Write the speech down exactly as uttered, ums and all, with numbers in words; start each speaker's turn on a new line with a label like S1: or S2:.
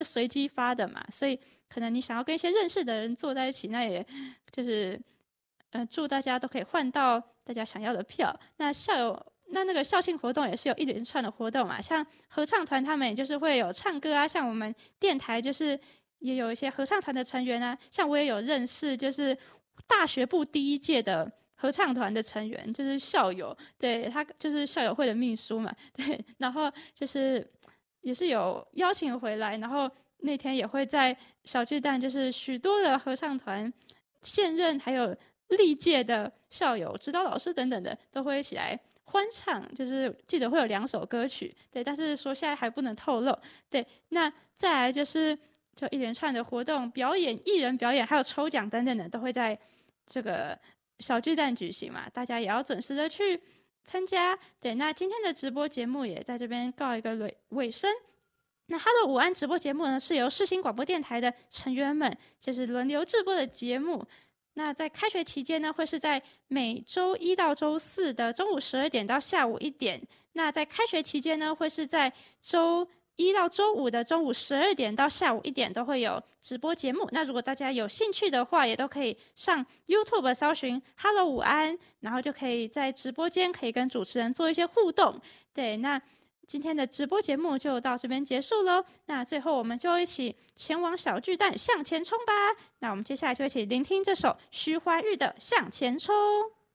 S1: 随机发的嘛，所以可能你想要跟一些认识的人坐在一起，那也就是呃祝大家都可以换到大家想要的票。那校友那那个校庆活动也是有一连串的活动嘛，像合唱团他们也就是会有唱歌啊，像我们电台就是也有一些合唱团的成员啊，像我也有认识就是大学部第一届的合唱团的成员，就是校友，对，他就是校友会的秘书嘛，对，然后就是也是有邀请回来，然后那天也会在小巨蛋，就是许多的合唱团现任还有历届的校友、指导老师等等的都会一起来欢唱，就是记得会有两首歌曲，对，但是说现在还不能透露，对，那再来就是就一连串的活动、表演、艺人表演，还有抽奖等等的，都会在这个小巨蛋举行嘛，大家也要准时的去参加。对，那今天的直播节目也在这边告一个尾尾声。那哈喽午安直播节目呢，是由世新广播电台的成员们就是轮流制播的节目。那在开学期间呢，会是在每周一到周四的中午十二点到下午一点。那在开学期间呢，会是在周一到周五的中午十二点到下午一点都会有直播节目。那如果大家有兴趣的话，也都可以上 YouTube 搜寻哈喽午安，然后就可以在直播间可以跟主持人做一些互动。对，那今天的直播节目就到这边结束喽。那最后我们就一起前往小巨蛋向前冲吧。那我们接下来就一起聆听这首徐怀钰的《向前冲》。